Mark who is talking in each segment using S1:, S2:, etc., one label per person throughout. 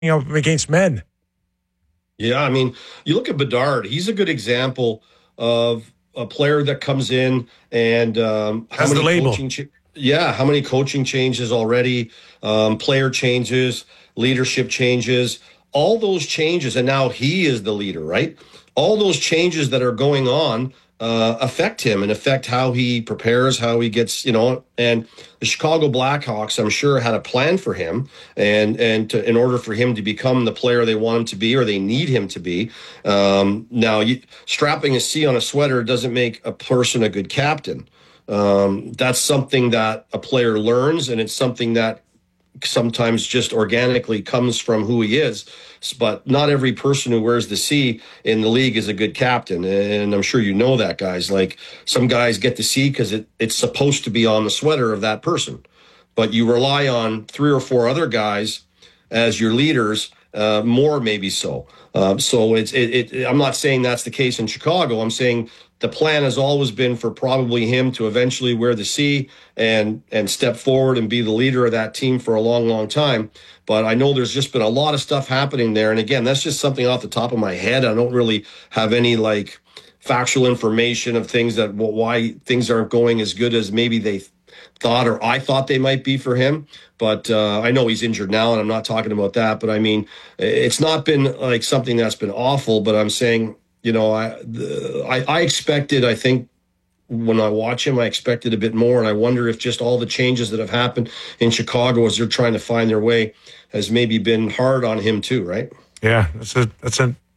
S1: up against men.
S2: Yeah, I mean, you look at Bedard. He's a good example of a player that comes in and how
S1: Has the
S2: many
S1: label.
S2: how many coaching changes already, player changes, leadership changes, all those changes, and now he is the leader, right? All those changes that are going on affect him and affect how he prepares, how he gets, and the Chicago Blackhawks, I'm sure, had a plan for him in order for him to become the player they want him to be or they need him to be. Now, strapping a C on a sweater doesn't make a person a good captain. That's something that a player learns, and it's something that sometimes just organically comes from who he is. But not every person who wears the C in the league is a good captain. And I'm sure you know that, guys. Like, some guys get the C because it's supposed to be on the sweater of that person. But you rely on 3 or 4 other guys as your leaders, more maybe so. So I'm not saying that's the case in Chicago. I'm saying the plan has always been for probably him to eventually wear the C and step forward and be the leader of that team for a long, long time. But I know there's just been a lot of stuff happening there. And again, that's just something off the top of my head. I don't really have any factual information of things why things aren't going as good as maybe they thought or I thought they might be for him. But I know he's injured now, and I'm not talking about that. But I mean, it's not been like something that's been awful, but I'm saying, I expected, I think, when I watch him, I expected a bit more, and I wonder if just all the changes that have happened in Chicago as they're trying to find their way has maybe been hard on him too, right?
S1: Yeah, that's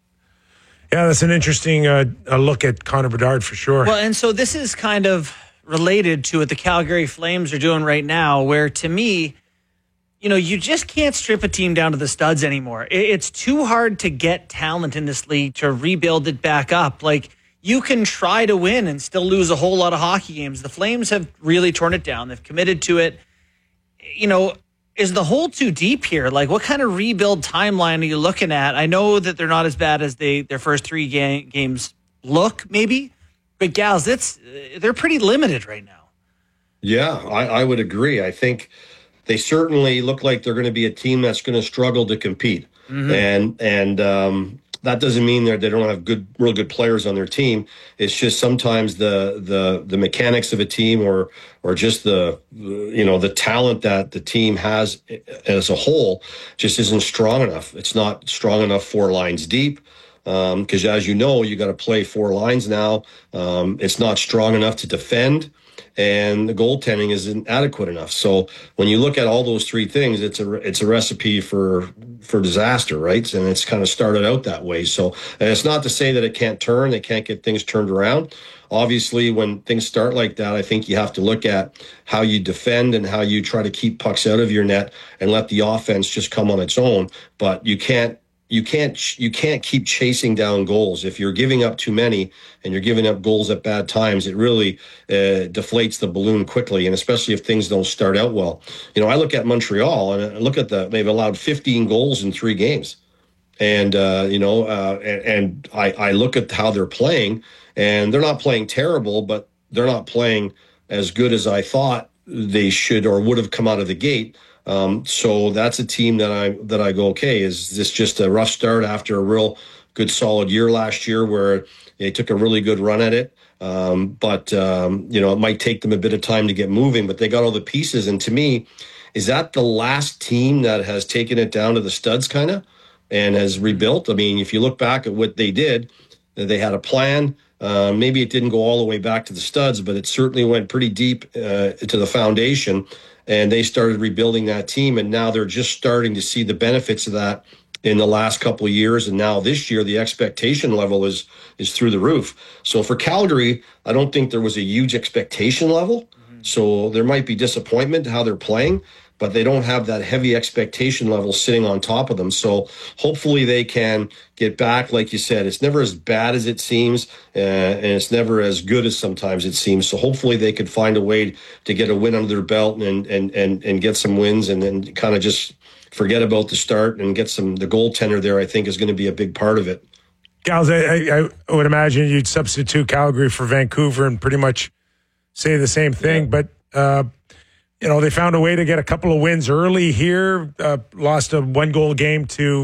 S1: an interesting look at Connor Bedard for sure.
S3: Well, and so this is kind of related to what the Calgary Flames are doing right now, where to me, you just can't strip a team down to the studs anymore. It's too hard to get talent in this league to rebuild it back up. You can try to win and still lose a whole lot of hockey games. The Flames have really torn it down. They've committed to it. Is the hole too deep here? What kind of rebuild timeline are you looking at? I know that they're not as bad as their first 3 games look, maybe. But, gals, they're pretty limited right now.
S2: Yeah, I would agree. I think they certainly look like they're going to be a team that's going to struggle to compete. Mm-hmm. And that doesn't mean they don't have real good players on their team. It's just sometimes the mechanics of a team or just the talent that the team has as a whole just isn't strong enough. It's not strong enough 4 lines deep. Because as you know, you got to play 4 lines now. It's not strong enough to defend, and the goaltending isn't adequate enough. So when you look at all those 3 things, it's a recipe for disaster, right? And it's kind of started out that way. So, and it's not to say that it can't turn, they can't get things turned around. Obviously, when things start like that, I think you have to look at how you defend and how you try to keep pucks out of your net and let the offense just come on its own. But you can't keep chasing down goals. If you're giving up too many and you're giving up goals at bad times, it really deflates the balloon quickly, and especially if things don't start out well. I look at Montreal and I look at they've allowed 15 goals in 3 games. And, and I look at how they're playing, and they're not playing terrible, but they're not playing as good as I thought they should or would have come out of the gate. So that's a team that I go, okay, is this just a rough start after a real good solid year last year where they took a really good run at it? But it might take them a bit of time to get moving, but they got all the pieces. And to me, is that the last team that has taken it down to the studs kind of and has rebuilt? I mean, if you look back at what they did, they had a plan. Maybe it didn't go all the way back to the studs, but it certainly went pretty deep to the foundation. And they started rebuilding that team, and now they're just starting to see the benefits of that in the last couple of years. And now this year, the expectation level is through the roof. So for Calgary, I don't think there was a huge expectation level. Mm-hmm. So there might be disappointment how they're playing, but they don't have that heavy expectation level sitting on top of them. So hopefully they can get back. Like you said, it's never as bad as it seems, and it's never as good as sometimes it seems. So hopefully they could find a way to get a win under their belt and get some wins, and then kind of just forget about the start and get the goaltender there. I think is going to be a big part of it.
S1: Gals, I would imagine you'd substitute Calgary for Vancouver and pretty much say the same thing. Yeah. But they found a way to get a couple of wins early here. Lost a 1-goal game to